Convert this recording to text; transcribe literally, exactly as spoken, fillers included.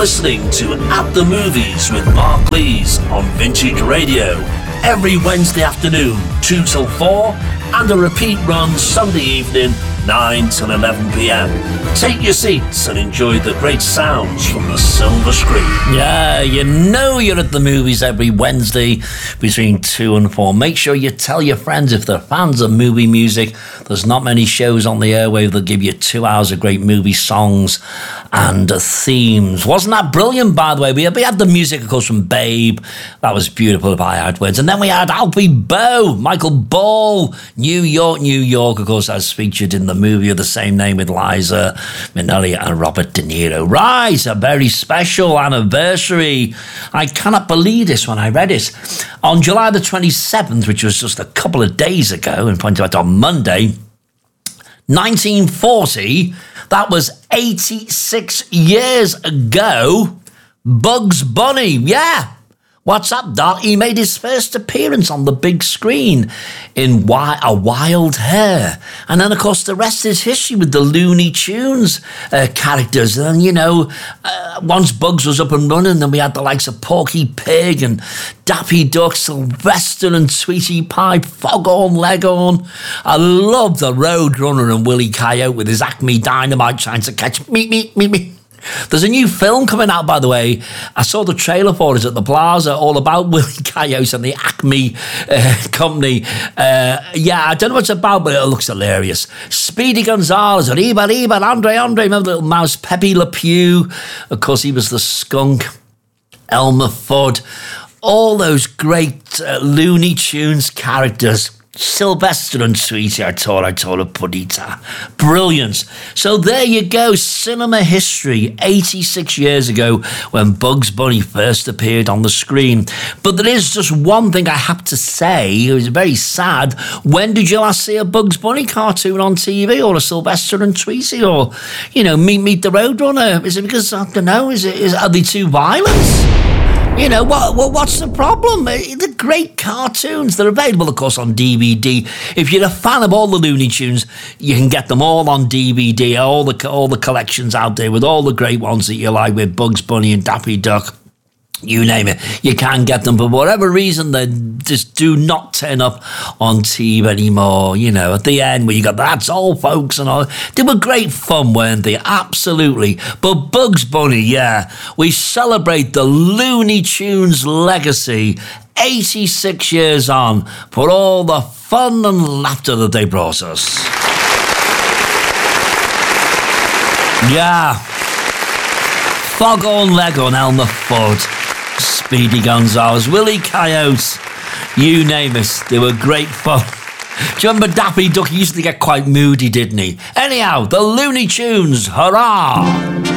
listening to At the Movies with Mark Lees on Vintage Radio. Every Wednesday afternoon, two till four, and a repeat run Sunday evening, nine till eleven p.m. Take your seats and enjoy the great sounds from the silver screen. Yeah, you know you're at the movies every Wednesday between two and four. Make sure you tell your friends if they're fans of movie music. There's not many shows on the airwave that give you two hours of great movie songs and uh, themes. Wasn't that brilliant, by the way? We had, we had the music, of course, from Babe. That was beautiful by Edwards. And then we had Alfie Boe, Michael Ball, New York, New York, of course, as featured in the movie of the same name with Liza Minnelli and Robert De Niro. Right, a very special anniversary. I cannot believe this when I read it. On July the twenty-seventh, which was just a couple of days ago, in point of fact on Monday, nineteen forty, that was eighty-six years ago, Bugs Bunny, yeah. What's up, Doc? He made his first appearance on the big screen in Wi- A Wild Hair. And then, of course, the rest is history with the Looney Tunes uh, characters. And, you know, uh, once Bugs was up and running, then we had the likes of Porky Pig and Daffy Duck, Sylvester and Sweetie Pie, Foghorn Leghorn. I love the Roadrunner and Willie Coyote with his Acme Dynamite trying to catch me, me, me, me. There's a new film coming out, by the way. I saw the trailer for it at the Plaza, all about Willie Coyote and the Acme uh, company. Uh, yeah, I don't know what it's about, but it looks hilarious. Speedy Gonzales, Reba Reba, Andre Andre, remember the little mouse, Pepe Le Pew. Of course, he was the skunk. Elmer Fudd. All those great uh, Looney Tunes characters. Sylvester and Sweetie, I told, I told her Pudita. Brilliant. So there you go, cinema history, eighty-six years ago when Bugs Bunny first appeared on the screen. But there is just one thing I have to say, it was very sad. When did you last see a Bugs Bunny cartoon on T V, or a Sylvester and Sweetie, or, you know, Meet Meet the Roadrunner? Is it because, I don't know, is it, is, are they too violent? You know, what, what? what's the problem? They're great cartoons. They're available, of course, on D V D. If you're a fan of all the Looney Tunes, you can get them all on D V D, all the all the collections out there with all the great ones that you like with Bugs Bunny and Daffy Duck. You name it, you can get them. For whatever reason, they just do not turn up on T V anymore. You know, at the end where you got That's All, Folks, and all. They were great fun, weren't they? Absolutely. But Bugs Bunny, yeah, we celebrate the Looney Tunes legacy eighty-six years on for all the fun and laughter that they brought us. Yeah. Foghorn Leghorn, Elmer Fudd, Speedy Gonzales, Willie Coyote, you name it, they were great fun. Do you remember Daffy Duck? He used to get quite moody, didn't he? Anyhow, the Looney Tunes, hurrah!